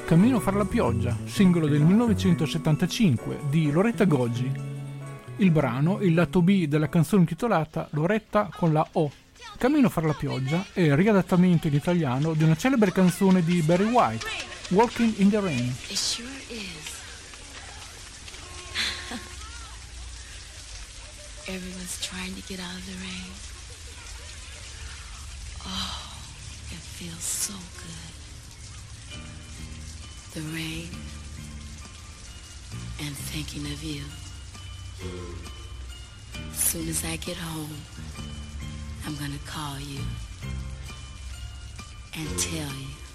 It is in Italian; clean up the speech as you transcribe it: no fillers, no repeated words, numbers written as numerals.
Cammino fra la pioggia, singolo del 1975 di Loretta Goggi. Il brano, il lato B della canzone intitolata Loretta con la O. Cammino fra la pioggia è il riadattamento in italiano di una celebre canzone di Barry White, Walking in the Rain. It sure is. Everyone's trying to get out of the rain. Oh, it feels so good. The rain and thinking of you. As soon as I get home, I'm gonna call you and tell you